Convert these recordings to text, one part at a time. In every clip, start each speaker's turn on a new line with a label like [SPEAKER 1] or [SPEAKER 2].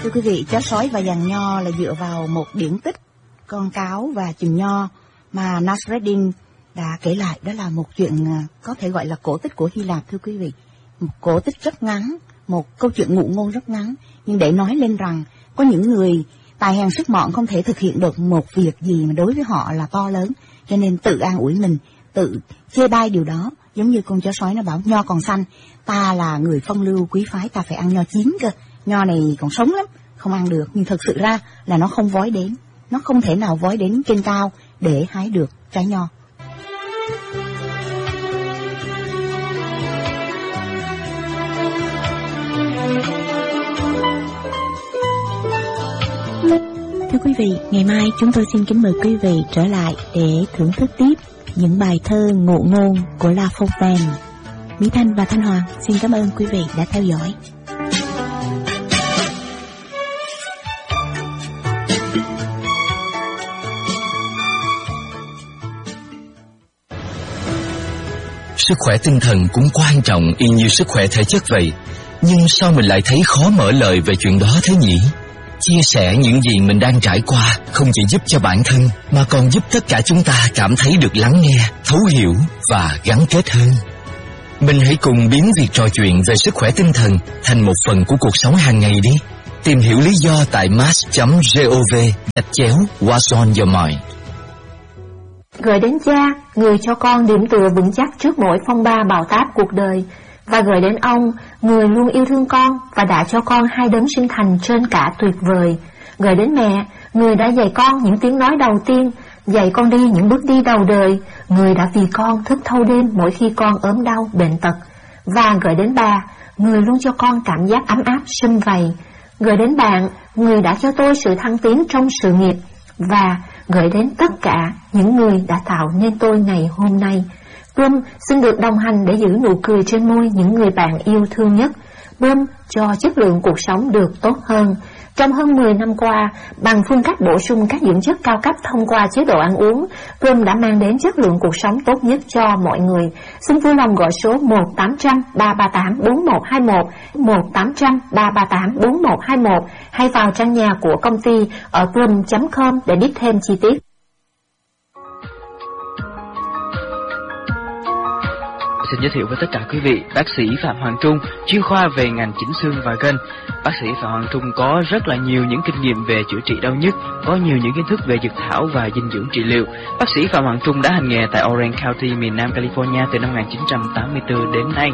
[SPEAKER 1] Thưa quý vị, Chó sói và Giàn nho là dựa vào một điển tích con cáo và chùm nho mà Nasreddin đã kể lại. Đó là một chuyện có thể gọi là cổ tích của Hy Lạp, thưa quý vị. Một cổ tích rất ngắn, một câu chuyện ngụ ngôn rất ngắn, nhưng để nói lên rằng có những người tài hèn sức mọn không thể thực hiện được một việc gì mà đối với họ là to lớn, cho nên tự an ủi mình, tự chê bai điều đó. Giống như con chó sói nó bảo nho còn xanh, ta là người phong lưu quý phái, ta phải ăn nho chín cơ, nho này còn sống lắm, không ăn được. Nhưng thực sự ra là nó không vói đến, nó không thể nào vói đến trên cao để hái được trái nho.
[SPEAKER 2] Thưa quý vị, ngày mai chúng tôi xin kính mời quý vị trở lại để thưởng thức tiếp những bài thơ ngụ ngôn của La Fontaine. Mỹ Thanh và Thanh Hoàng xin cảm ơn quý vị đã theo dõi.
[SPEAKER 3] Sức khỏe tinh thần cũng quan trọng y như sức khỏe thể chất vậy. Nhưng sao mình lại thấy khó mở lời về chuyện đó thế nhỉ? Chia sẻ những gì mình đang trải qua không chỉ giúp cho bản thân mà còn giúp tất cả chúng ta cảm thấy được lắng nghe, thấu hiểu và gắn kết hơn. Mình hãy cùng biến việc trò chuyện về sức khỏe tinh thần thành một phần của cuộc sống hàng ngày đi. Tìm hiểu lý do tại mass.gov/What's on your mind.
[SPEAKER 4] Gửi đến cha, người cho con điểm tựa vững chắc trước mỗi phong ba bão táp cuộc đời. Và gửi đến ông, người luôn yêu thương con và đã cho con hai đấng sinh thành trên cả tuyệt vời. Gửi đến mẹ, người đã dạy con những tiếng nói đầu tiên, dạy con đi những bước đi đầu đời, người đã vì con thức thâu đêm mỗi khi con ốm đau, bệnh tật. Và gửi đến bà, người luôn cho con cảm giác ấm áp, sum vầy. Gửi đến bạn, người đã cho tôi sự thăng tiến trong sự nghiệp. Và gửi đến tất cả những người đã tạo nên tôi ngày hôm nay. Plum xin được đồng hành để giữ nụ cười trên môi những người bạn yêu thương nhất. Plum cho chất lượng cuộc sống được tốt hơn. Trong hơn 10 năm qua, bằng phương cách bổ sung các dưỡng chất cao cấp thông qua chế độ ăn uống, Plum đã mang đến chất lượng cuộc sống tốt nhất cho mọi người. Xin vui lòng gọi số 1-800-338-4121, 1-800-338-4121 hay vào trang nhà của công ty ở plum.com để biết thêm chi tiết.
[SPEAKER 5] Xin giới thiệu với tất cả quý vị, bác sĩ Phạm Hoàng Trung, chuyên khoa về ngành chỉnh xương và gân. Bác sĩ Phạm Hoàng Trung có rất là nhiều những kinh nghiệm về chữa trị đau nhức, có nhiều những kiến thức về dược thảo và dinh dưỡng trị liệu. Bác sĩ Phạm Hoàng Trung đã hành nghề tại Orange County, miền Nam California từ năm 1984 đến nay.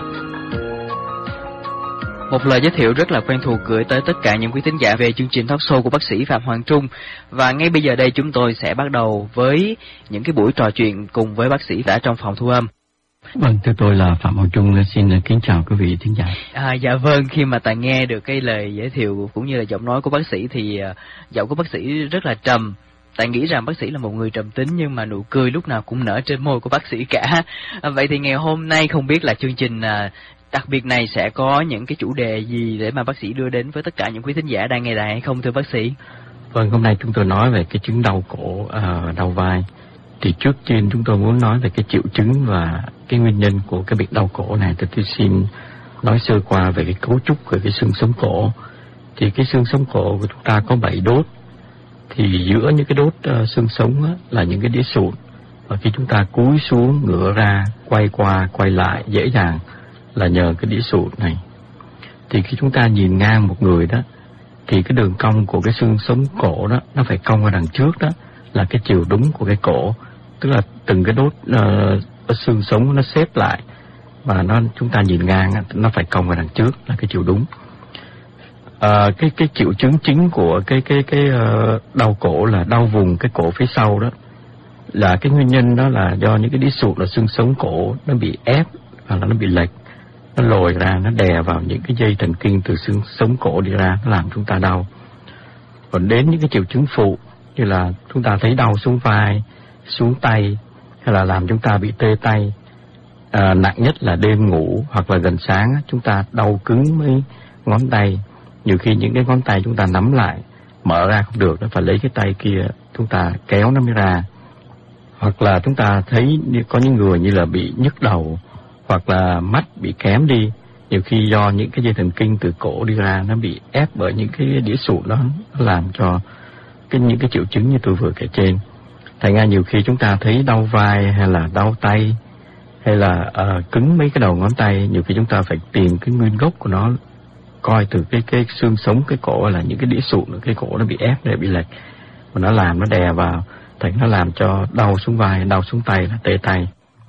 [SPEAKER 5] Một lời giới thiệu rất là quen thuộc gửi tới tất cả những quý thính giả về chương trình talk show của bác sĩ Phạm Hoàng Trung. Và ngay bây giờ đây chúng tôi sẽ bắt đầu với những cái buổi trò chuyện cùng với bác sĩ đã trong phòng thu âm.
[SPEAKER 6] Vâng, thưa tôi là Phạm Hoàng Trung, xin kính chào quý vị thính giả.
[SPEAKER 5] Dạ vâng, khi mà ta nghe được cái lời giới thiệu cũng như là giọng nói của bác sĩ thì giọng của bác sĩ rất là trầm. Ta nghĩ rằng bác sĩ là một người trầm tính nhưng mà nụ cười lúc nào cũng nở trên môi của bác sĩ cả. Vậy thì ngày hôm nay không biết là chương trình đặc biệt này sẽ có những cái chủ đề gì để mà bác sĩ đưa đến với tất cả những quý thính giả đang nghe đài hay không thưa bác sĩ?
[SPEAKER 6] Vâng, hôm nay chúng tôi nói về cái chứng đau cổ, đau vai. Thì trước tiên chúng tôi muốn nói về cái triệu chứng và cái nguyên nhân của cái bệnh đau cổ này. Tôi xin nói sơ qua về cái cấu trúc của cái xương sống cổ. Thì cái xương sống cổ của chúng ta có 7 đốt. Thì giữa những cái đốt xương sống á, là những cái đĩa sụn. Và khi chúng ta cúi xuống, ngửa ra, quay qua, quay lại dễ dàng là nhờ cái đĩa sụn này. Thì khi chúng ta nhìn ngang một người đó, thì cái đường cong của cái xương sống cổ đó nó phải cong ra đằng trước đó, là cái chiều đúng của cái cổ. Tức là từng cái đốt xương sống nó xếp lại và chúng ta nhìn ngang nó phải cong vào đằng trước là cái chiều đúng. Cái triệu chứng chính của cái đau cổ là đau vùng cái cổ phía sau đó, là cái nguyên nhân đó là do những cái đĩa sụn là xương sống cổ nó bị ép hoặc là nó bị lệch, nó lồi ra, nó đè vào những cái dây thần kinh từ xương sống cổ đi ra, nó làm chúng ta đau. Còn đến những cái triệu chứng phụ như là chúng ta thấy đau xuống vai, xuống tay, hay là làm chúng ta bị tê tay. Nặng nhất là đêm ngủ hoặc là gần sáng chúng ta đau cứng mấy ngón tay. Nhiều khi những cái ngón tay chúng ta nắm lại, mở ra không được, nó phải lấy cái tay kia chúng ta kéo nó mới ra. Hoặc là chúng ta thấy có những người như là bị nhức đầu, hoặc là mắt bị kém đi, nhiều khi do những cái dây thần kinh từ cổ đi ra nó bị ép bởi những cái đĩa sụn đó, nó làm cho những cái triệu chứng như tôi vừa kể trên. Thành ra nhiều khi chúng ta thấy đau vai hay là đau tay hay là cứng mấy cái đầu ngón tay, nhiều khi chúng ta phải tìm cái nguyên gốc của nó, coi từ cái xương sống cái cổ là những cái đĩa sụn cái cổ nó bị ép, bị lệch, mà nó làm nó đè vào, thành nó làm cho đau xuống vai, đau xuống tay, là tê tay.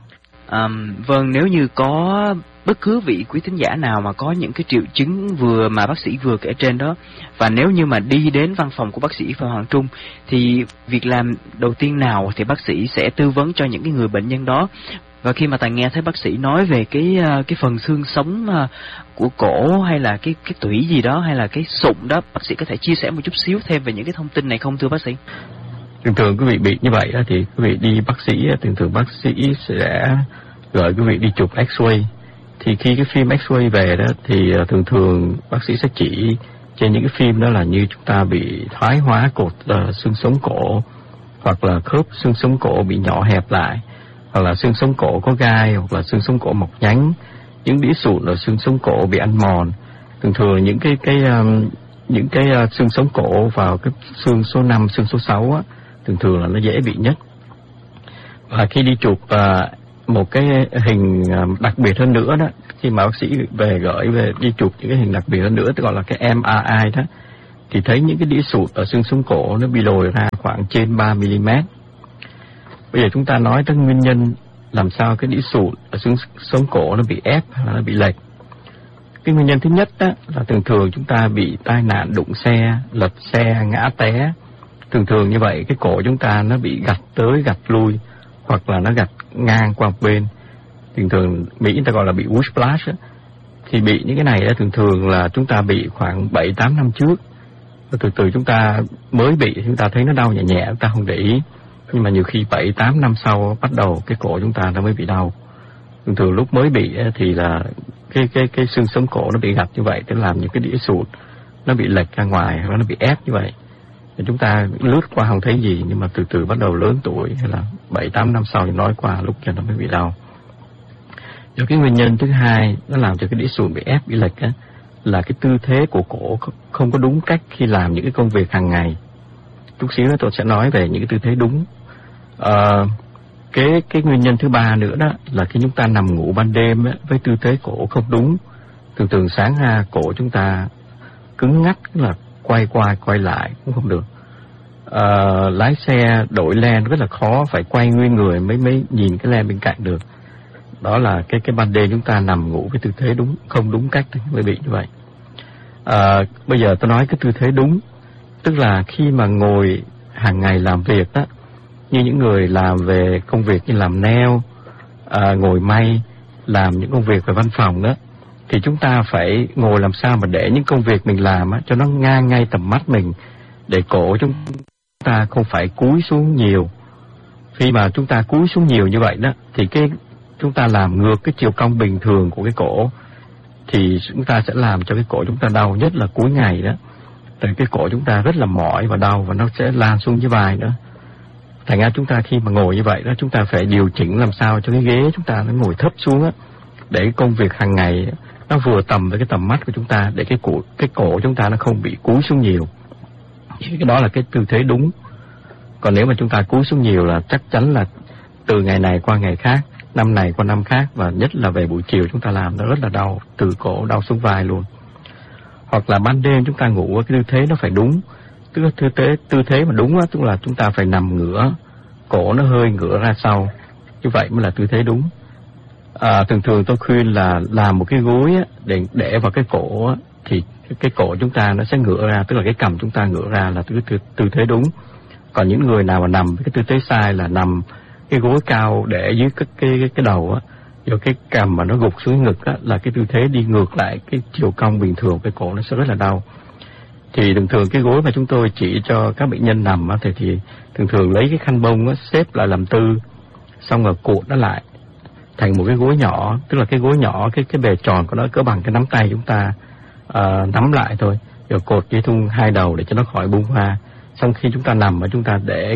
[SPEAKER 5] Vâng, nếu như có bất cứ vị quý thính giả nào mà có những cái triệu chứng mà bác sĩ vừa kể trên đó, và nếu như mà đi đến văn phòng của bác sĩ Phạm Hoàng Trung, thì việc làm đầu tiên nào thì bác sĩ sẽ tư vấn cho những cái người bệnh nhân đó? Và khi mà Tài nghe thấy bác sĩ nói về cái phần xương sống của cổ hay là cái tủy gì đó hay là cái sụn đó, bác sĩ có thể chia sẻ một chút xíu thêm về những cái thông tin này không thưa bác sĩ?
[SPEAKER 6] Thường quý vị bị như vậy thì quý vị đi bác sĩ, thường bác sĩ sẽ gửi quý vị đi chụp X-ray. Thì khi cái phim X-ray về đó thì thường bác sĩ sẽ chỉ trên những cái phim đó là như chúng ta bị thoái hóa cột xương sống cổ, hoặc là khớp xương sống cổ bị nhỏ hẹp lại, hoặc là xương sống cổ có gai, hoặc là xương sống cổ mọc nhánh, những đĩa sụn ở xương sống cổ bị ăn mòn. Thường những cái xương sống cổ vào cái xương số 5, xương số 6 á, thường là nó dễ bị nhất. Và khi đi chụp một cái hình đặc biệt hơn nữa đó, khi mà bác sĩ gửi về đi chụp những cái hình đặc biệt hơn nữa, tức gọi là cái MRI đó, thì thấy những cái đĩa sụt ở xương sống cổ nó bị lồi ra khoảng trên 3 mm. Bây giờ chúng ta nói tới nguyên nhân làm sao cái đĩa sụt ở xương sống cổ nó bị ép, nó bị lệch. Cái nguyên nhân thứ nhất đó là thường chúng ta bị tai nạn đụng xe, lật xe, ngã té. Thường như vậy cái cổ chúng ta nó bị gạch tới gạch lui, hoặc là nó gạch ngang qua một bên. Thường Mỹ người ta gọi là bị whiplash. Thì bị những cái này đó thường là chúng ta bị khoảng 7-8 năm trước. Và từ chúng ta mới bị, chúng ta thấy nó đau nhẹ nhẹ, chúng ta không để ý. Nhưng mà nhiều khi 7-8 năm sau bắt đầu cái cổ chúng ta nó mới bị đau. Thường lúc mới bị thì là cái xương sống cổ nó bị gạch như vậy, để làm những cái đĩa sụt nó bị lệch ra ngoài, hoặc nó bị ép như vậy. Thì chúng ta lướt qua không thấy gì, nhưng mà từ bắt đầu lớn tuổi hay là 7-8 năm sau thì nói qua lúc cho nó mới bị đau. Rồi cái nguyên nhân thứ hai nó làm cho cái đĩa sụn bị ép, bị lệch á, là cái tư thế của cổ không có đúng cách khi làm những cái công việc hàng ngày. Chút xíu nữa tôi sẽ nói về những cái tư thế đúng. Cái nguyên nhân thứ ba nữa đó là khi chúng ta nằm ngủ ban đêm á, với tư thế cổ không đúng, thường sáng ra cổ chúng ta cứng ngắc, là quay qua quay lại cũng không được. Lái xe đổi len rất là khó, phải quay nguyên người mới nhìn cái len bên cạnh được. Đó là cái ban đêm chúng ta nằm ngủ với tư thế không đúng cách mới bị như vậy. Bây giờ tôi nói cái tư thế đúng, tức là khi mà ngồi hàng ngày làm việc đó, như những người làm về công việc như làm nail, ngồi may, làm những công việc về văn phòng đó, thì chúng ta phải ngồi làm sao mà để những công việc mình làm cho nó ngang ngay tầm mắt mình, để cổ chúng ta không phải cúi xuống nhiều. Khi mà chúng ta cúi xuống nhiều như vậy đó, thì chúng ta làm ngược cái chiều cong bình thường của cái cổ, thì chúng ta sẽ làm cho cái cổ chúng ta đau, nhất là cuối ngày đó. Tại cái cổ chúng ta rất là mỏi và đau, và nó sẽ lan xuống dưới vai nữa. Thành ra chúng ta khi mà ngồi như vậy đó, chúng ta phải điều chỉnh làm sao cho cái ghế chúng ta nó ngồi thấp xuống á, để công việc hàng ngày nó vừa tầm với cái tầm mắt của chúng ta, để cái cổ chúng ta nó không bị cúi xuống nhiều. Cái đó là cái tư thế đúng. Còn nếu mà chúng ta cúi xuống nhiều là chắc chắn là từ ngày này qua ngày khác, năm này qua năm khác, và nhất là về buổi chiều chúng ta làm nó rất là đau, từ cổ đau xuống vai luôn. Hoặc là ban đêm chúng ta ngủ cái tư thế nó phải đúng. Tức là tư thế mà đúng á, tức là chúng ta phải nằm ngửa, cổ nó hơi ngửa ra sau, như vậy mới là tư thế đúng. Thường tôi khuyên là làm một cái gối á, để vào cái cổ á, thì cái cổ chúng ta nó sẽ ngửa ra, tức là cái cằm chúng ta ngửa ra là tư thế đúng. Còn những người nào mà nằm với cái tư thế sai là nằm cái gối cao để dưới cái đầu á, rồi cái cằm mà nó gục xuống ngực á, là cái tư thế đi ngược lại cái chiều cong bình thường, cái cổ nó sẽ rất là đau. Thì thường cái gối mà chúng tôi chỉ cho các bệnh nhân nằm á, thì thường lấy cái khăn bông á, xếp lại làm tư, xong rồi cuộn nó lại thành một cái gối nhỏ, tức là cái gối nhỏ, cái bề tròn của nó cỡ bằng cái nắm tay chúng ta nắm lại thôi, rồi cột dây thun hai đầu để cho nó khỏi bung hoa. Xong khi chúng ta nằm mà chúng ta để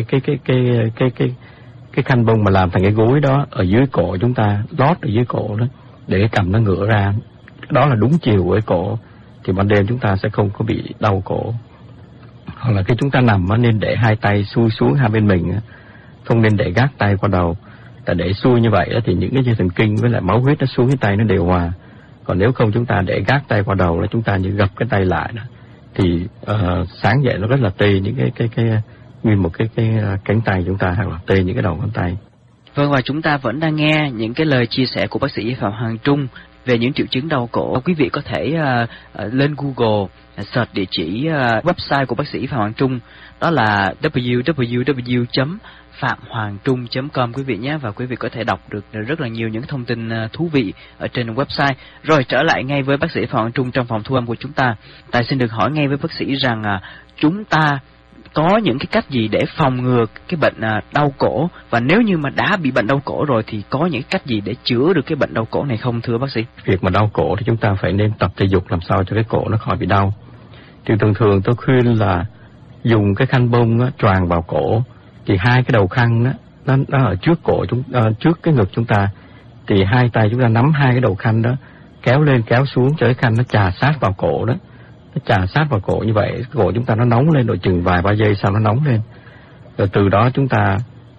[SPEAKER 6] cái khăn bông mà làm thành cái gối đó ở dưới cổ chúng ta, lót ở dưới cổ đó, để cái cằm nó ngửa ra đó là đúng chiều với cổ, thì ban đêm chúng ta sẽ không có bị đau cổ. Hoặc là khi chúng ta nằm nên để hai tay xuôi xuống hai bên mình, không nên để gác tay qua đầu. Tại để xuôi như vậy thì những cái dây thần kinh với lại máu huyết nó xuống cái tay nó đều hòa. Còn nếu không chúng ta để gác tay qua đầu là chúng ta như gập cái tay lại đó, thì sáng dậy nó rất là tê những cái nguyên một cái cánh tay chúng ta, hoặc là tê những cái đầu ngón tay.
[SPEAKER 5] Vâng, và chúng ta vẫn đang nghe những cái lời chia sẻ của bác sĩ Phạm Hoàng Trung về những triệu chứng đau cổ. Quý vị có thể lên Google search địa chỉ website của bác sĩ Phạm Hoàng Trung, đó là www.phạm-hoàng-trung.com quý vị nhé, và quý vị có thể đọc được rất là nhiều những thông tin thú vị ở trên website. Rồi trở lại ngay với bác sĩ Phạm Hoàng Trung trong phòng thu âm của chúng ta. Tài xin được hỏi ngay với bác sĩ rằng chúng ta có những cái cách gì để phòng ngừa cái bệnh đau cổ, và nếu như mà đã bị bệnh đau cổ rồi thì có những cách gì để chữa được cái bệnh đau cổ này không thưa bác sĩ?
[SPEAKER 6] Việc mà đau cổ thì chúng ta phải nên tập thể dục làm sao cho cái cổ nó khỏi bị đau. Thì thường tôi khuyên là dùng cái khăn bông choàng vào cổ, thì hai cái đầu khăn nó ở trước cổ trước cái ngực chúng ta, thì hai tay chúng ta nắm hai cái đầu khăn đó, kéo lên kéo xuống cho cái khăn nó chà sát vào cổ đó. Nó chà sát vào cổ như vậy, cổ chúng ta nó nóng lên độ chừng vài ba giây sau nó nóng lên. Rồi từ đó chúng ta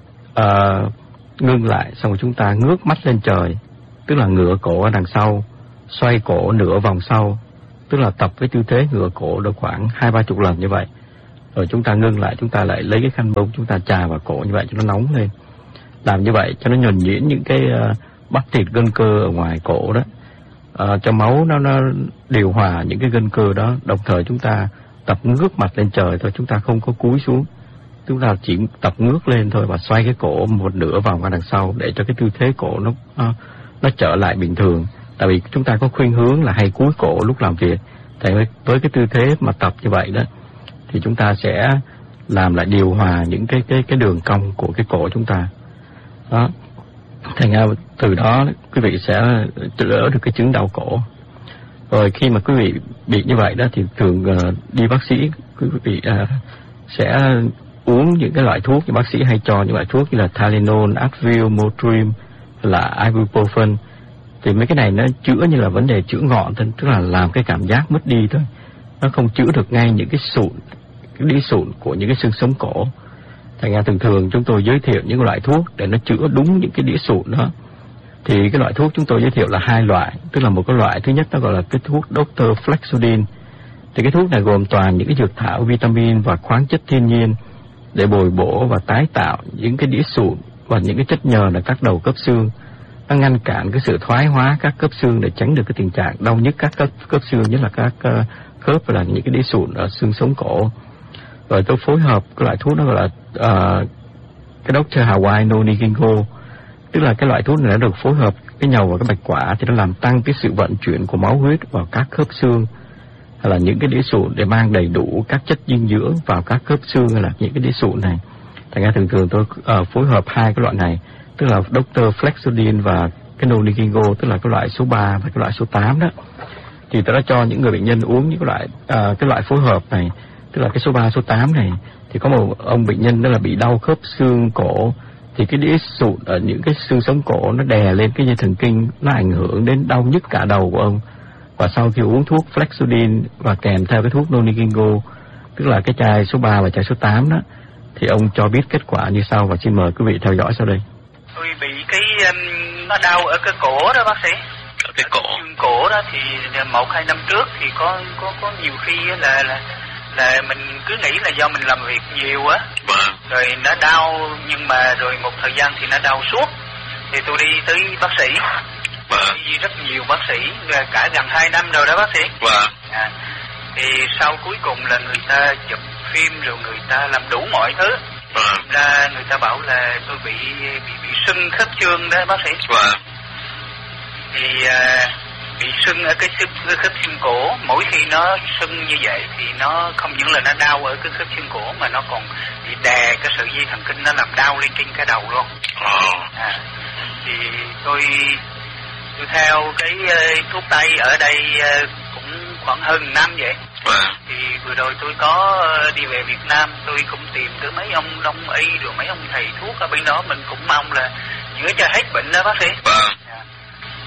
[SPEAKER 6] ngưng lại, xong rồi chúng ta ngước mắt lên trời, tức là ngửa cổ ở đằng sau, xoay cổ nửa vòng sau, tức là tập cái tư thế ngửa cổ được khoảng 20-30 lần như vậy. Rồi chúng ta ngưng lại, chúng ta lại lấy cái khăn bông chúng ta chà vào cổ như vậy cho nó nóng lên. Làm như vậy cho nó nhuần nhuyễn những cái bắp thịt gân cơ ở ngoài cổ đó, cho máu nó điều hòa những cái gân cơ đó. Đồng thời chúng ta tập ngước mặt lên trời thôi, chúng ta không có cúi xuống, chúng ta chỉ tập ngước lên thôi và xoay cái cổ một nửa vòng qua đằng sau để cho cái tư thế cổ nó trở lại bình thường. Tại vì chúng ta có khuynh hướng là hay cúi cổ lúc làm việc, thì với cái tư thế mà tập như vậy đó thì chúng ta sẽ làm lại điều hòa những cái đường cong của cái cổ chúng ta đó. Thành ra từ đó quý vị sẽ đỡ được cái chứng đau cổ. Rồi khi mà quý vị bị như vậy đó thì thường đi bác sĩ, quý vị sẽ uống những cái loại thuốc, như bác sĩ hay cho những loại thuốc như là Tylenol, Advil, Motrin, là Ibuprofen. Thì mấy cái này nó chữa như là vấn đề chữa ngọn thôi, tức là làm cái cảm giác mất đi thôi, nó không chữa được ngay những cái sụn, cái đĩ sụn của những cái xương sống cổ. Thành ra thường chúng tôi giới thiệu những loại thuốc để nó chữa đúng những cái đĩa sụn đó. Thì cái loại thuốc chúng tôi giới thiệu là hai loại, tức là một cái loại thứ nhất nó gọi là cái thuốc Dr. Flexodin. Thì cái thuốc này gồm toàn những cái dược thảo, vitamin và khoáng chất thiên nhiên để bồi bổ và tái tạo những cái đĩa sụn và những cái chất nhờn ở các đầu cấp xương. Nó ngăn cản cái sự thoái hóa các cấp xương để tránh được cái tình trạng đau nhức các cấp xương, nhất là các khớp và là những cái đĩa sụn ở xương sống cổ. Rồi tôi phối hợp cái loại thuốc đó gọi là cái Dr. Hawaii no Nigingo, tức là cái loại thuốc này đã được phối hợp cái nhầu và cái bạch quả thì nó làm tăng cái sự vận chuyển của máu huyết vào các khớp xương hay là những cái đĩa sụn để mang đầy đủ các chất dinh dưỡng vào các khớp xương hay là những cái đĩa sụn này. Thành ra thường tôi phối hợp hai cái loại này, tức là Dr. Flexodin và cái no Nigingo, tức là cái loại số 3 và cái loại số 8 đó. Thì tôi đã cho những người bệnh nhân uống những cái loại phối hợp này, tức là cái số 3, số 8 này. Thì có một ông bệnh nhân đó là bị đau khớp xương cổ, thì cái đĩa sụn ở những cái xương sống cổ nó đè lên cái dây thần kinh, nó ảnh hưởng đến đau nhức cả đầu của ông. Và sau khi uống thuốc Flexodin và kèm theo cái thuốc no Nigingo, tức là cái chai số 3 và chai số 8 đó, thì ông cho biết kết quả như sau, và xin mời quý vị theo dõi sau đây.
[SPEAKER 7] Tôi bị cái nó đau ở cái cổ đó bác sĩ. Ở cái cổ đó thì 1-2 năm trước thì có nhiều khi là mình cứ nghĩ là do mình làm việc nhiều á, rồi nó đau, nhưng mà rồi một thời gian thì nó đau suốt. Thì tôi đi tới bác sĩ, đi rất nhiều bác sĩ, cả gần 2 năm rồi đó bác sĩ. Thì sau cuối cùng là người ta chụp phim rồi người ta làm đủ mọi thứ. Ra người ta bảo là tôi bị sưng khớp xương đó bác sĩ. Thì bị sưng ở cái khớp xương cổ. Mỗi khi nó sưng như vậy thì nó không những là nó đau ở cái khớp xương cổ mà nó còn bị đè cái sợi dây thần kinh, nó làm đau lên trên cái đầu luôn. Thì tôi theo cái thuốc tây ở đây cũng khoảng hơn năm vậy. Thì vừa rồi tôi có đi về Việt Nam, tôi cũng tìm tới mấy ông đông y rồi mấy ông thầy thuốc ở bên đó, mình cũng mong là chữa cho hết bệnh đó bác sĩ.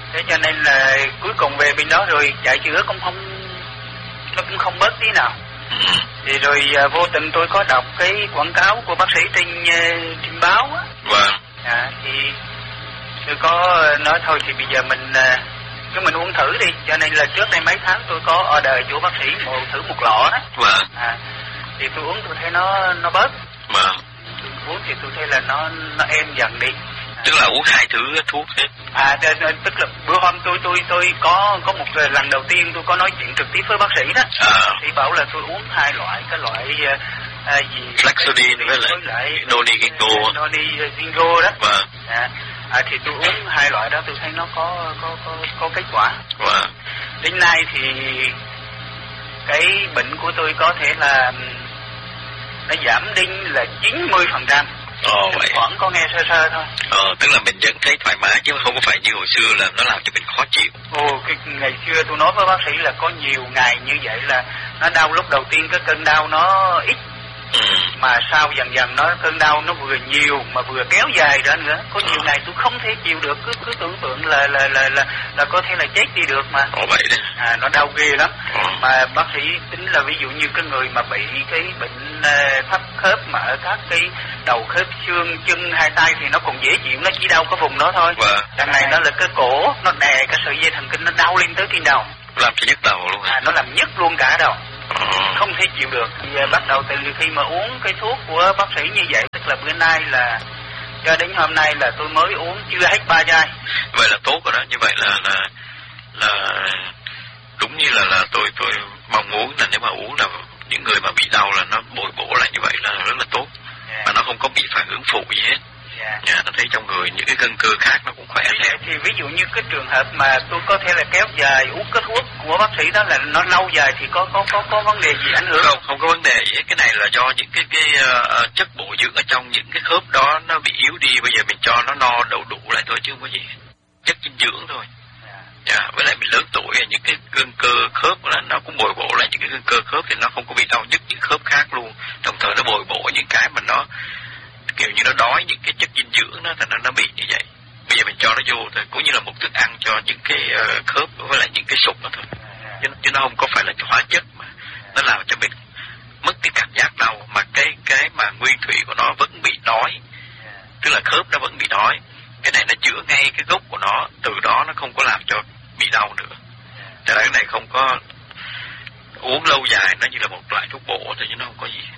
[SPEAKER 7] Thế cho nên là cuối cùng về bên đó rồi chạy chữa cũng không bớt tí nào. Thì rồi vô tình tôi có đọc cái quảng cáo của bác sĩ trên báo á.
[SPEAKER 8] Vâng.
[SPEAKER 7] Thì tôi có nói thôi thì bây giờ mình uống thử đi. Cho nên là trước đây mấy tháng tôi có order chỗ bác sĩ thử một lọ đó.
[SPEAKER 8] Vâng.
[SPEAKER 7] Thì tôi uống tôi thấy nó bớt.
[SPEAKER 8] Vâng.
[SPEAKER 7] Tôi uống thì tôi thấy là nó êm dần đi.
[SPEAKER 8] Tức là uống 2 thứ thuốc hết.
[SPEAKER 7] Tức là bữa hôm tôi có một lần đầu tiên tôi có nói chuyện trực tiếp với bác sĩ đó. Thì bảo là tôi uống 2 loại, cái loại gì
[SPEAKER 8] Flexodin với lại Nonigingo
[SPEAKER 7] đó.
[SPEAKER 8] Vâng.
[SPEAKER 7] Thì tôi uống 2 loại đó tôi thấy nó có kết quả.
[SPEAKER 8] Vâng.
[SPEAKER 7] Đến nay thì cái bệnh của tôi có thể là nó giảm đi là 90%.
[SPEAKER 8] Vậy.
[SPEAKER 7] Khoảng có nghe sơ thôi.
[SPEAKER 8] Tức là mình vẫn thấy thoải mái chứ không có phải như hồi xưa là nó làm cho mình khó chịu.
[SPEAKER 7] Cái ngày xưa tôi nói với bác sĩ là có nhiều ngày như vậy là nó đau, lúc đầu tiên cái cơn đau nó ít. Mà sau dần dần cơn đau nó vừa nhiều mà vừa kéo dài ra nữa. Có nhiều ngày tôi không thể chịu được, cứ tưởng tượng là có thể là chết đi được mà.
[SPEAKER 8] Vậy đấy.
[SPEAKER 7] Nó đau ghê lắm. Mà bác sĩ tính là ví dụ như cái người mà bị cái bệnh thấp khớp mà ở các cái đầu khớp xương chân hai tay thì nó còn dễ chịu, nó chỉ đau cái vùng đó thôi. Đằng này nó là cái cổ, nó đè cái sợi dây thần kinh nó đau lên tới trên đầu.
[SPEAKER 8] Làm cho nhức đầu luôn hả?
[SPEAKER 7] Nó làm nhức luôn cả đầu. Không thể chịu được. Thì bắt đầu từ khi mà uống cái thuốc của bác sĩ như vậy, tức là bữa nay là cho đến hôm nay là tôi mới uống chưa hết 3 chai.
[SPEAKER 8] Vậy là tốt rồi đó. Như vậy là đúng như là tôi mong muốn là nếu mà uống là những người mà bị đau là nó bồi bổ lại như vậy là rất là tốt. Mà nó không có bị phản ứng phụ gì hết. Nó thấy trong người những cái gân cơ khác nó cũng khỏe theo.
[SPEAKER 7] Thì ví dụ như cái trường hợp mà tôi có thể là kéo dài uống cái thuốc của bác sĩ đó là nó lâu dài thì có vấn đề gì ảnh hưởng?
[SPEAKER 8] Không có vấn đề gì hết. Cái này là do những cái chất bổ dưỡng ở trong những cái khớp đó nó bị yếu đi, bây giờ mình cho nó no đủ lại thôi chứ không có gì. Chất dinh dưỡng thôi. Với lại mình lớn tuổi những cái gân cơ khớp là nó cũng bồi bổ lại những cái gân cơ khớp thì nó không có bị đau nhức những khớp khác luôn. Đồng thời nó bồi bổ những cái mà nó kiểu như nó đói những cái chất dinh dưỡng đó, thành ra nó bị như vậy. Bây giờ mình cho nó vô thôi, cũng như là một thức ăn cho những cái khớp với lại những cái sụn đó thôi. Chứ nó không có phải là hóa chất mà nó làm cho mình mất cái cảm giác đau, mà cái mà nguyên thủy của nó vẫn bị đói, tức là khớp nó vẫn bị đói. Cái này nó chữa ngay cái gốc của nó, từ đó nó không có làm cho bị đau nữa. Cho nên cái này không có uống lâu dài, nó như là một loại thuốc bổ thôi chứ nó không có gì.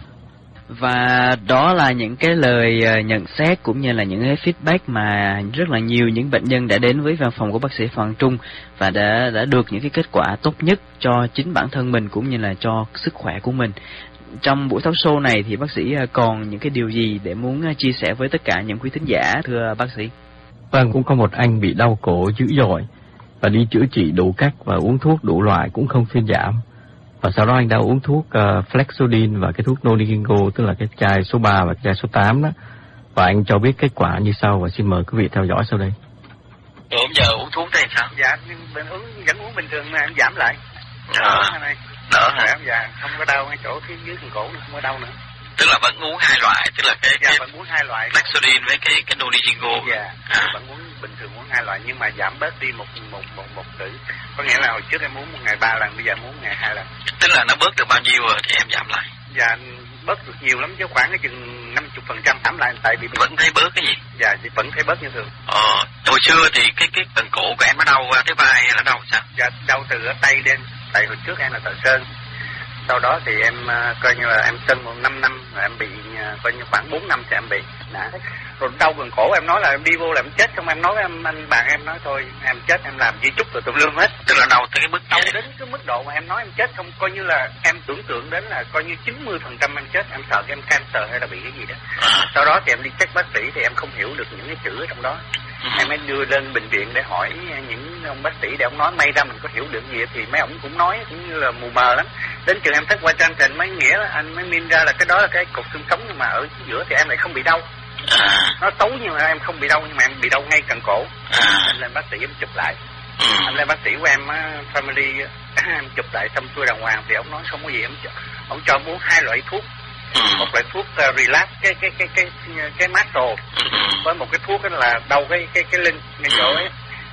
[SPEAKER 5] Và đó là những cái lời nhận xét cũng như là những cái feedback mà rất là nhiều những bệnh nhân đã đến với văn phòng của bác sĩ Phạm Trung và đã được những cái kết quả tốt nhất cho chính bản thân mình cũng như là cho sức khỏe của mình. Trong buổi talk show này thì bác sĩ còn những cái điều gì để muốn chia sẻ với tất cả những quý thính giả thưa bác sĩ?
[SPEAKER 6] Vâng, cũng có một anh bị đau cổ dữ dội và đi chữa trị đủ cách và uống thuốc đủ loại cũng không thuyên giảm. Và sau đó anh đã uống thuốc Flexodin và cái thuốc Nonigingo, tức là cái chai số 3 và cái chai số 8 đó. Và anh cho biết kết quả như sau và xin mời quý vị theo dõi sau đây.
[SPEAKER 8] Rồi giờ uống thuốc đây sao?
[SPEAKER 7] Dạ, vẫn uống bình thường mà anh giảm lại.
[SPEAKER 8] Đỡ hả?
[SPEAKER 7] Dạ, không có đau ngay chỗ phía dưới phần cổ nữa, không có đau nữa.
[SPEAKER 8] Tức là vẫn uống 2 loại, tức là cái
[SPEAKER 7] vẫn uống 2 loại.
[SPEAKER 8] Flexodin với cái Nonigingo.
[SPEAKER 7] Dạ, vẫn uống bình thường uống 2 loại nhưng mà giảm bớt đi một cử. Có nghĩa là hồi trước em uống một ngày 3 lần, bây giờ em uống ngày 2 lần.
[SPEAKER 8] Tức là nó bớt được bao nhiêu rồi thì em giảm lại?
[SPEAKER 7] Dạ, bớt được nhiều lắm chứ, khoảng cái chừng 50% giảm lại, tại vì
[SPEAKER 8] vẫn thấy bớt cái gì?
[SPEAKER 7] Dạ, vẫn thấy bớt như thường.
[SPEAKER 8] Hồi xưa thì cái phần cổ của em nó đau qua tới vai hay là đau sao?
[SPEAKER 7] Dạ, đau từ tay lên, tại hồi trước em là thợ sơn. Sau đó thì em coi như là em sơn 5 năm, rồi em bị coi như khoảng 4 năm thì em bị. Rồi đau gần cổ, em nói là em đi vô là em chết, xong em nói với anh bạn em nói thôi em chết em làm di chúc rồi tùm lum hết.
[SPEAKER 8] Tức là đau tới cái mức
[SPEAKER 7] đau đến cái mức độ mà em nói em chết, không coi như là em tưởng tượng đến là coi như 90% em chết, em sợ em cancer hay là bị cái gì đó. Sau đó thì em đi check bác sĩ thì em không hiểu được những cái chữ ở trong đó. Em mới đưa lên bệnh viện để hỏi những ông bác sĩ để ông nói, may ra mình có hiểu được gì thì mấy ông cũng nói cũng như là mù mờ lắm. Đến trường em thức qua trang trình mới nghĩa là anh mới min ra là cái đó là cái cột xương sống, nhưng mà ở giữa thì em lại không bị đau. Nó tối nhưng mà em không bị đau, nhưng mà em bị đau ngay cẳng cổ. Em lên bác sĩ em chụp lại. Em lên bác sĩ của em family em chụp lại xong xuôi đàng hoàng thì ông nói không có gì, ông cho em uống 2 loại thuốc. Một loại thuốc relax cái muscle, với một cái thuốc là đau cái lưng ngay chỗ ấy.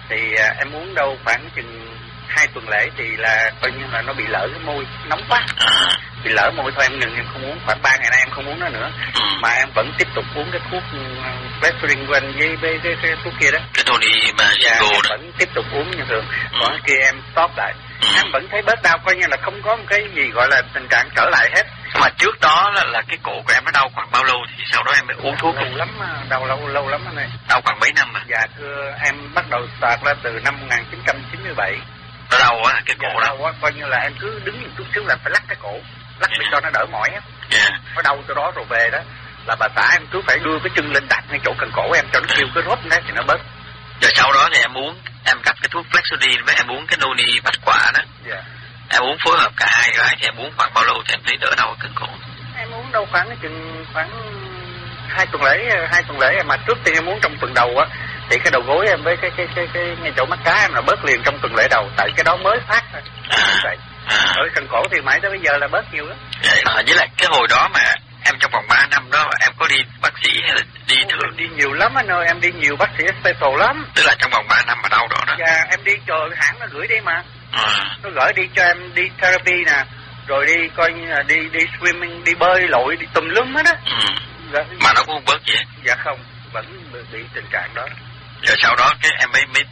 [SPEAKER 7] Thì em uống đâu khoảng chừng 2 tuần lễ thì là coi như là nó bị lỡ cái môi, nóng quá. Bị lỡ môi thôi em ngừng, em không uống, khoảng 3 ngày nay em không uống nó nữa. Mà em vẫn tiếp tục uống cái thuốc Flexurin của anh với cái thuốc kia đó.
[SPEAKER 8] Cái Noni mà Gingo đó.
[SPEAKER 7] Vẫn tiếp tục uống như thường. Còn cái kia em stop lại. Em vẫn thấy bớt đau, coi như là không có một cái gì gọi là tình trạng trở lại hết.
[SPEAKER 8] Mà trước đó là cái cổ của em nó đau khoảng bao lâu thì sau đó em mới uống thuốc?
[SPEAKER 7] Lâu lắm, đau lâu lắm anh ơi.
[SPEAKER 8] Đau khoảng mấy năm à?
[SPEAKER 7] Dạ thưa, em bắt đầu start ra từ năm 1997.
[SPEAKER 8] Nó đau quá cái cổ đó.
[SPEAKER 7] Đau quá, coi như là em cứ đứng một chút xíu là phải lắc cái cổ, lắc để cho nó đỡ mỏi á. Nó đau từ đó rồi về đó là bà xã em cứ phải đưa cái chân lên đặt ngay chỗ cần cổ em cho nó kêu cái rốt đấy thì nó bớt.
[SPEAKER 8] Rồi sau đó thì em gặp cái thuốc Flexurin với em uống cái Noni bách quả đó. Em uống phối hợp cả hai cái thì em uống khoảng bao lâu thì em thấy đỡ đau cân cổ?
[SPEAKER 7] Em uống đâu khoảng 2 tuần lễ mà trước tiên em uống trong tuần đầu á thì cái đầu gối em với cái ngay chỗ mắt cá em là bớt liền trong tuần lễ đầu, tại cái đó mới phát thôi. Ở cần cổ thì mãi tới bây giờ là bớt nhiều lắm.
[SPEAKER 8] Với lại cái hồi đó mà em trong vòng 3 năm đó em có đi bác sĩ hay là đi thường?
[SPEAKER 7] Đi nhiều lắm anh ơi, em đi nhiều bác sĩ special lắm.
[SPEAKER 8] Tức là trong vòng 3 năm mà đau đó đó.
[SPEAKER 7] Dạ em đi chờ hãng nó gửi đi mà. Nó gửi đi cho em đi therapy nè, rồi đi coi như là đi swimming, đi bơi lội, đi tùm lum hết á.
[SPEAKER 8] Dạ. Mà nó cũng không bớt gì?
[SPEAKER 7] Dạ không, vẫn bị tình trạng đó.
[SPEAKER 8] Rồi sau đó cái em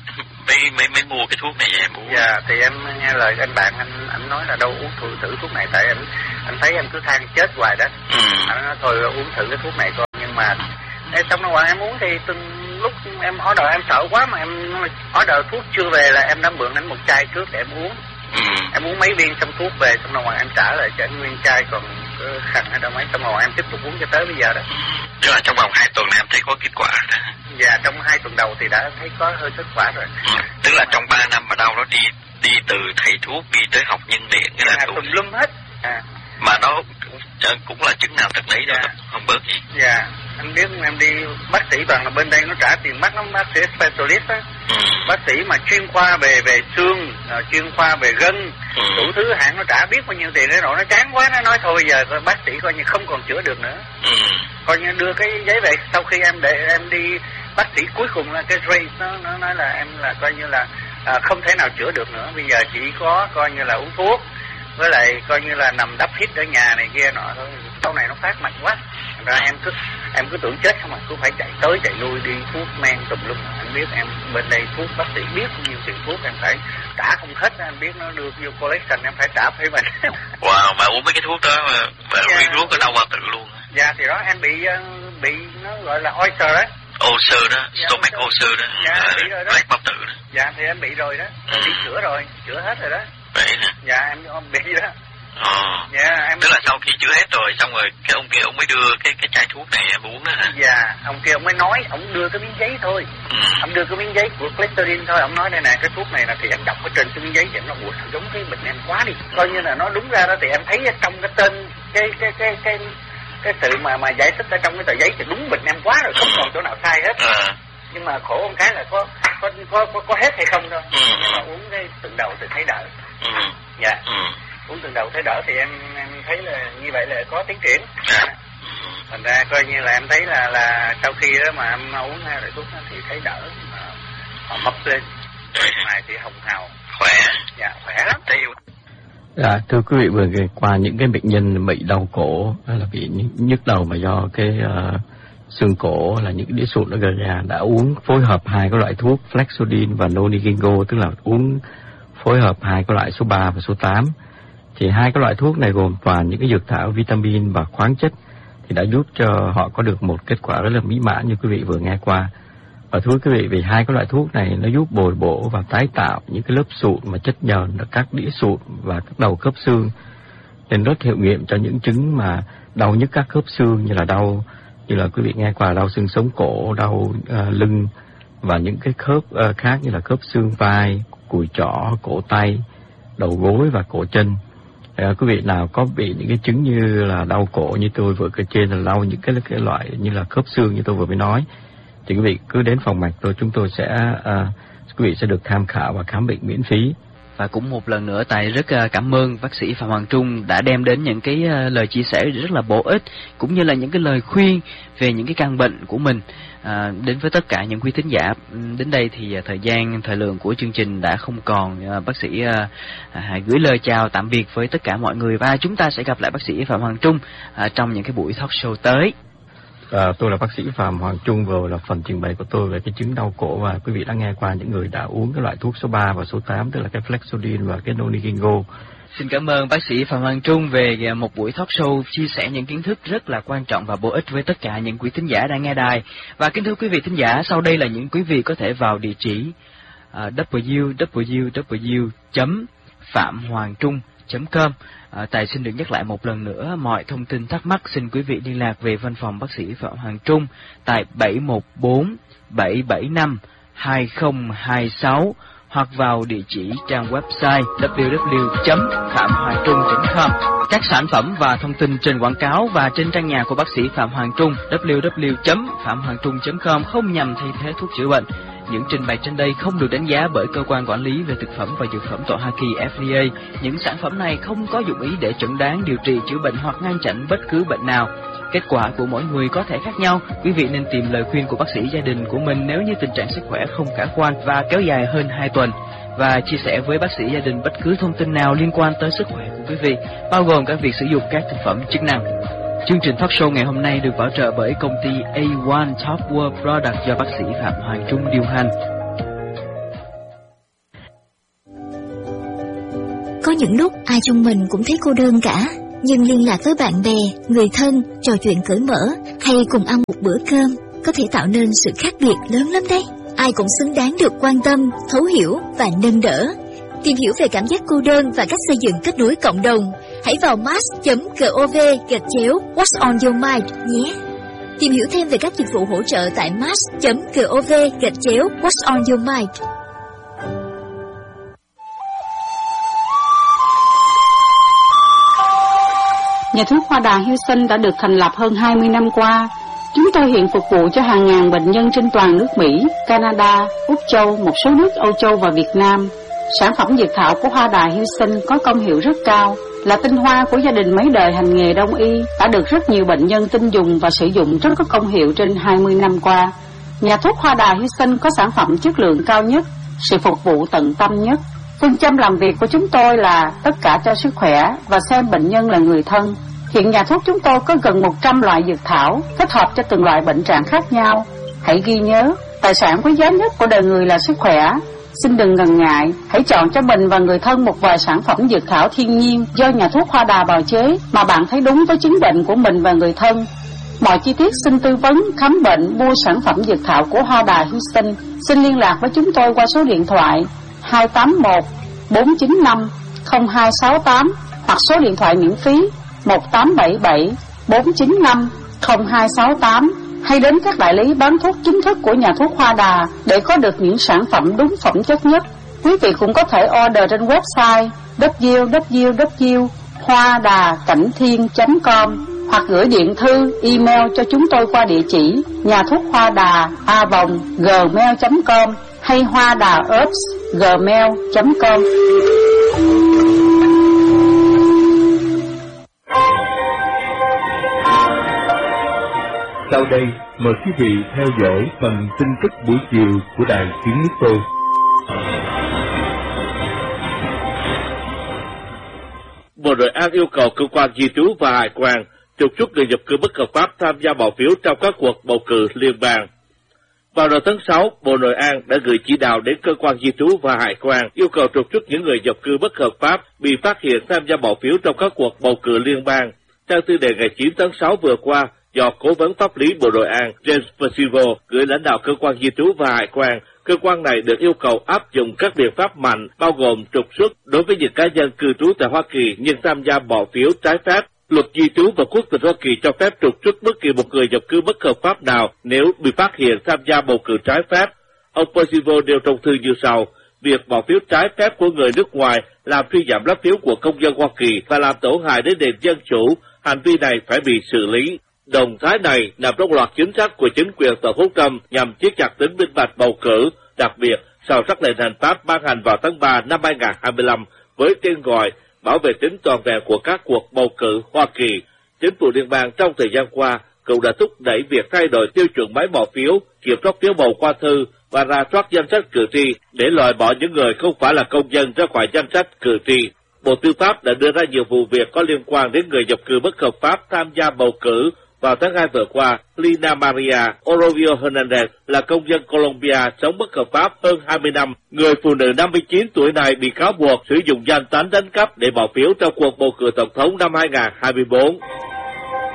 [SPEAKER 8] mới mua cái thuốc này về em uống.
[SPEAKER 7] Dạ thì em nghe lời anh bạn anh nói là đâu uống thử thuốc này, tại anh thấy em cứ than chết hoài đó. Anh nói thôi uống thử cái thuốc này coi, nhưng mà xong nó em uống thì từng lúc em order em sợ quá mà em order thuốc chưa về là em đã mượn anh một chai trước để em uống. Em uống mấy viên xong thuốc về xong rồi em trả lại cho anh nguyên chai còn khăn ở đâu mấy, xong rồi em tiếp tục uống cho tới bây giờ đó.
[SPEAKER 8] Tức là trong vòng 2 tuần em thấy có kết quả đó.
[SPEAKER 7] Dạ trong 2 tuần đầu thì đã thấy có hơi kết quả rồi.
[SPEAKER 8] Tức là trong 3 năm mà đau nó đi từ thầy thuốc đi tới học nhân điện cái là
[SPEAKER 7] tùm lum hết.
[SPEAKER 8] Mà nó cũng là chứng nào thật đấy đó, không bớt gì.
[SPEAKER 7] Dạ anh biết em đi bác sĩ toàn là bên đây nó trả tiền mắc lắm, bác sĩ specialist á. Bác sĩ mà chuyên khoa về xương, chuyên khoa về gân, đủ thứ hãng nó trả biết bao nhiêu tiền đấy rồi, nó chán quá nó nói thôi bây giờ bác sĩ coi như không còn chữa được nữa. Coi như đưa cái giấy về sau khi em đi bác sĩ cuối cùng là cái Ray nó nói là em là coi như là không thể nào chữa được nữa, bây giờ chỉ có coi như là uống thuốc với lại coi như là nằm đắp hít ở nhà này kia nọ thôi. Sau này nó phát mạnh quá ra em cứ tưởng chết không mà cứ phải chạy tới chạy lui đi thuốc men tùm lum. Anh biết em bên đây thuốc bác sĩ biết bao nhiêu tiền thuốc em phải trả không hết, anh biết nó đưa vô collection em phải trả phải mình.
[SPEAKER 8] Wow, mà uống mấy cái thuốc đó mà nguyên thuốc có đau bao tử luôn.
[SPEAKER 7] Dạ thì đó em bị nó gọi là ulcer đó.
[SPEAKER 8] Ulcer đó, stomach ulcer đó.
[SPEAKER 7] Dạ bị rồi đó.
[SPEAKER 8] Lách bao tử đó.
[SPEAKER 7] Dạ thì em bị rồi đó, đi chữa hết rồi đó.
[SPEAKER 8] Vậy nè.
[SPEAKER 7] Dạ em bị đó. Dạ em.
[SPEAKER 8] Tức là sau khi chữa hết rồi xong rồi cái ông kia ông mới đưa cái chai thuốc này em uống đó hả?
[SPEAKER 7] Dạ ông kia ông mới nói, ông đưa cái miếng giấy thôi. Ông đưa cái miếng giấy của Flexurin thôi, ông nói đây nè cái thuốc này là thì em đọc ở trên cái miếng giấy thì nó giống cái bệnh em quá đi, coi như là nó đúng ra đó thì em thấy trong cái tên cái sự mà giải thích ở trong cái tờ giấy thì đúng bệnh em quá rồi, không còn chỗ nào sai hết. Nhưng mà khổ một cái là có hết hay không thôi. Nhưng mà uống cái tuần đầu thì thấy đỡ. Dạ. Uống tuần đầu thấy đỡ thì em thấy là như vậy là có tiến triển. Thành ra coi như là em thấy là sau khi đó mà em uống hai loại thuốc thì thấy đỡ, mà họ mập lên. Này thì hồng hào.
[SPEAKER 8] Khỏe.
[SPEAKER 7] Dạ khỏe lắm.
[SPEAKER 6] Dạ, thưa quý vị, vừa qua những cái bệnh nhân bị đau cổ hay là bị nhức đầu mà do cái xương cổ là những cái đĩa sụn nó gây ra, đã uống phối hợp hai cái loại thuốc Flexurin và Noni Gingo, tức là uống phối hợp hai cái loại số 3 và số 8. Thì hai cái loại thuốc này gồm toàn những cái dược thảo, vitamin và khoáng chất thì đã giúp cho họ có được một kết quả rất là mỹ mãn như quý vị vừa nghe qua. Và thưa quý vị, vì hai cái loại thuốc này nó giúp bồi bổ và tái tạo những cái lớp sụn mà chất nhờn ở các đĩa sụn và các đầu khớp xương, nên rất hiệu nghiệm cho những chứng mà đau nhức các khớp xương như là đau, như là quý vị nghe qua đau xương sống cổ, đau lưng và những cái khớp khác như là khớp xương vai, cùi chỏ, cổ tay, đầu gối và cổ chân. Quý vị nào có bị những cái chứng như là đau cổ như tôi vừa kể trên, là đau những cái loại như là khớp xương như tôi vừa mới nói, thì quý vị cứ đến phòng mạch tôi, chúng tôi sẽ quý vị sẽ được tham khảo và khám bệnh miễn phí.
[SPEAKER 5] Và cũng một lần nữa Tài rất cảm ơn bác sĩ Phạm Hoàng Trung đã đem đến những cái lời chia sẻ rất là bổ ích, cũng như là những cái lời khuyên về những cái căn bệnh của mình đến với tất cả những quý thính giả. Đến đây thì thời lượng của chương trình đã không còn. Bác sĩ hãy gửi lời chào tạm biệt với tất cả mọi người, và chúng ta sẽ gặp lại bác sĩ Phạm Hoàng Trung trong những cái buổi talk show tới.
[SPEAKER 6] Tôi là bác sĩ Phạm Hoàng Trung, vừa là phần trình bày của tôi về cái chứng đau cổ, và quý vị đã nghe qua những người đã uống cái loại thuốc số 3 và số 8, tức là cái Flexodin và cái Nonigingo.
[SPEAKER 5] Xin cảm ơn bác sĩ Phạm Hoàng Trung về một buổi talk show chia sẻ những kiến thức rất là quan trọng và bổ ích với tất cả những quý thính giả đang nghe đài. Và kính thưa quý vị thính giả, sau đây là những quý vị có thể vào địa chỉ www.phạm-hoàng-trung.com. Tài xin được nhắc lại một lần nữa, mọi thông tin thắc mắc xin quý vị liên lạc về văn phòng bác sĩ Phạm Hoàng Trung tại 714-775-2026 hoặc vào địa chỉ trang website www.phạm-hoàng-trung.com. Các sản phẩm và thông tin trên quảng cáo và trên trang nhà của bác sĩ Phạm Hoàng Trung www.phạm-hoàng-trung.com không nhằm thay thế thuốc chữa bệnh. Những trình bày trên đây không được đánh giá bởi cơ quan quản lý về thực phẩm và dược phẩm tại Hoa Kỳ FDA. Những sản phẩm này không có dụng ý để chẩn đoán, điều trị, chữa bệnh hoặc ngăn chặn bất cứ bệnh nào. Kết quả của mỗi người có thể khác nhau. Quý vị nên tìm lời khuyên của bác sĩ gia đình của mình nếu như tình trạng sức khỏe không khả quan và kéo dài hơn 2 tuần. Và chia sẻ với bác sĩ gia đình bất cứ thông tin nào liên quan tới sức khỏe của quý vị, bao gồm cả việc sử dụng các thực phẩm chức năng. Chương trình talk show ngày hôm nay được bảo trợ bởi công ty A1 Top World Product do bác sĩ Phạm Hoàng Trung điều hành.
[SPEAKER 9] Có những lúc ai trong mình cũng thấy cô đơn cả, nhưng liên lạc với bạn bè, người thân, trò chuyện cởi mở hay cùng ăn một bữa cơm có thể tạo nên sự khác biệt lớn lắm đấy. Ai cũng xứng đáng được quan tâm, thấu hiểu và nâng đỡ. Tìm hiểu về cảm giác cô đơn và cách xây dựng kết nối cộng đồng, hãy vào mass.gov/What's on your mind nhé. Tìm hiểu thêm về các dịch vụ hỗ trợ tại mass.gov/What's on your mind.
[SPEAKER 10] Nhà thuốc Hoa Đà Houston đã được thành lập hơn 20 năm qua. Chúng tôi hiện phục vụ cho hàng ngàn bệnh nhân trên toàn nước Mỹ, Canada, Úc Châu, một số nước Âu Châu và Việt Nam. Sản phẩm dược thảo của Hoa Đà Houston có công hiệu rất cao, là tinh hoa của gia đình mấy đời hành nghề đông y, đã được rất nhiều bệnh nhân tin dùng và sử dụng rất có công hiệu trên 20 năm qua. Nhà thuốc Hoa Đà Houston có sản phẩm chất lượng cao nhất, sự phục vụ tận tâm nhất. Phương châm làm việc của chúng tôi là tất cả cho sức khỏe và xem bệnh nhân là người thân. Hiện nhà thuốc chúng tôi có gần 100 loại dược thảo, thích hợp cho từng loại bệnh trạng khác nhau. Hãy ghi nhớ, tài sản quý giá nhất của đời người là sức khỏe. Xin đừng ngần ngại, hãy chọn cho mình và người thân một vài sản phẩm dược thảo thiên nhiên do nhà thuốc Hoa Đà bào chế mà bạn thấy đúng với chứng bệnh của mình và người thân. Mọi chi tiết xin tư vấn, khám bệnh, mua sản phẩm dược thảo của Hoa Đà Houston. Xin liên lạc với chúng tôi qua số điện thoại 281 495 0268 hoặc số điện thoại miễn phí 1877 495 0268, hay đến các đại lý bán thuốc chính thức của nhà thuốc Hoa Đà để có được những sản phẩm đúng phẩm chất nhất. Quý vị cũng có thể order trên website www.hoadacảnhthiên.com hoặc gửi điện thư, email cho chúng tôi qua địa chỉ nhà thuốc Hoa Đà @gmail.com hay hoadaherbs@gmail.com.
[SPEAKER 11] Sau đây, mời quý vị theo dõi phần tin tức buổi chiều của Đài Tiếng Nước Tôi.
[SPEAKER 12] Bộ Nội an yêu cầu cơ quan di trú và hải quan trục xuất người nhập cư bất hợp pháp tham gia bỏ phiếu trong các cuộc bầu cử liên bang. Vào đầu tháng 6, Bộ Nội an đã gửi chỉ đạo đến cơ quan di trú và hải quan yêu cầu trục xuất những người nhập cư bất hợp pháp bị phát hiện tham gia bỏ phiếu trong các cuộc bầu cử liên bang. Theo thư đề ngày 9 tháng 6 vừa qua, do Cố vấn pháp lý Bộ Nội an James Percival gửi lãnh đạo cơ quan di trú và hải quan, cơ quan này được yêu cầu áp dụng các biện pháp mạnh, bao gồm trục xuất đối với những cá nhân cư trú tại Hoa Kỳ nhưng tham gia bỏ phiếu trái phép. Luật di trú và quốc tịch Hoa Kỳ cho phép trục xuất bất kỳ một người nhập cư bất hợp pháp nào nếu bị phát hiện tham gia bầu cử trái phép. Ông Percival nêu trong thư như sau: việc bỏ phiếu trái phép của người nước ngoài làm suy giảm lá phiếu của công dân Hoa Kỳ và làm tổn hại đến nền dân chủ. Hành vi này phải bị xử lý. Động thái này nằm trong loạt chính sách của chính quyền Tổng thống Trump nhằm siết chặt tính minh bạch bầu cử. Đặc biệt, sau sắc lệnh hành pháp ban hành vào tháng 3 năm 2025 với tên gọi bảo vệ tính toàn vẹn của các cuộc bầu cử Hoa Kỳ. Chính phủ liên bang trong thời gian qua cũng đã thúc đẩy việc thay đổi tiêu chuẩn máy bỏ phiếu, kiểm soát phiếu bầu qua thư và rà soát danh sách cử tri để loại bỏ những người không phải là công dân ra khỏi danh sách cử tri. Bộ Tư pháp đã đưa ra nhiều vụ việc có liên quan đến người nhập cư bất hợp pháp tham gia bầu cử. Vào tháng 2 vừa qua, Lina Maria Orovio Hernandez là công dân Colombia sống bất hợp pháp hơn 20 năm. Người phụ nữ 59 tuổi này bị cáo buộc sử dụng danh tánh đánh cắp để bỏ phiếu trong cuộc bầu cử tổng thống năm 2024.